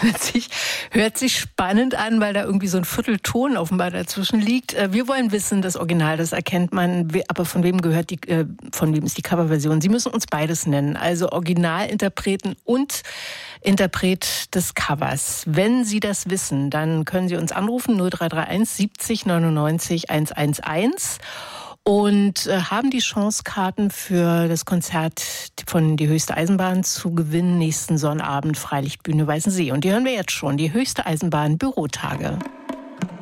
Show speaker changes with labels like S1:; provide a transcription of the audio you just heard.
S1: Hört sich spannend an, weil da irgendwie so ein Viertelton offenbar dazwischen liegt. Wir wollen wissen, das Original, das erkennt man, aber von wem ist die Coverversion? Sie müssen uns beides nennen, also Originalinterpreten und Interpret des Covers. Wenn Sie das wissen, dann können Sie uns anrufen 0331 70 99 111 und haben die Chance, Karten für das Konzert von Die Höchste Eisenbahn zu gewinnen nächsten Sonnabend, Freilichtbühne Weißensee. Und die hören wir jetzt schon, die Höchste Eisenbahn Bürotage.